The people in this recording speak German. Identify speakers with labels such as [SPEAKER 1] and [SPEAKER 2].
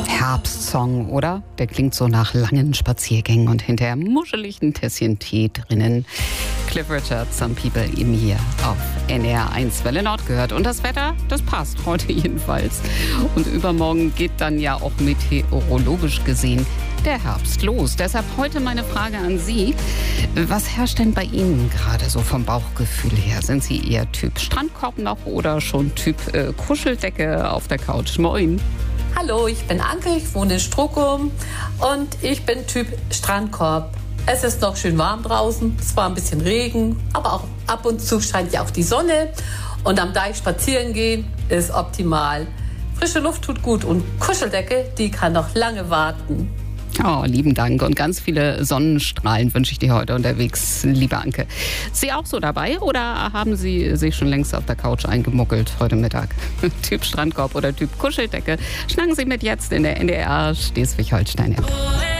[SPEAKER 1] Herbstsong, oder? Der klingt so nach langen Spaziergängen und hinterher muschelig ein Tässchen Tee drinnen. Cliff Richard, Some People, eben hier auf NDR1 Welle Nord gehört. Und das Wetter, das passt heute jedenfalls. Und übermorgen geht dann ja auch meteorologisch gesehen der Herbst los. Deshalb heute meine Frage an Sie. Was herrscht denn bei Ihnen gerade so vom Bauchgefühl her? Sind Sie eher Typ Strandkorb noch oder schon Typ Kuscheldecke auf der Couch? Moin.
[SPEAKER 2] Hallo, ich bin Anke, ich wohne in Struckum und ich bin Typ Strandkorb. Es ist noch schön warm draußen, zwar ein bisschen Regen, aber auch ab und zu scheint ja auch die Sonne. Und am Deich spazieren gehen ist optimal. Frische Luft tut gut und Kuscheldecke, die kann noch lange warten.
[SPEAKER 1] Oh, lieben Dank und ganz viele Sonnenstrahlen wünsche ich dir heute unterwegs, liebe Anke. Sie auch so dabei oder haben Sie sich schon längst auf der Couch eingemuckelt heute Mittag? Typ Strandkorb oder Typ Kuscheldecke? Schnacken Sie mit jetzt in der NDR Schleswig-Holstein.